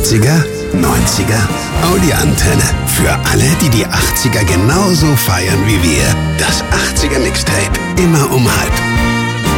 80er, 90er, Audi Antenne. Für alle, die die 80er genauso feiern wie wir. Das 80er Mixtape. Immer um halb.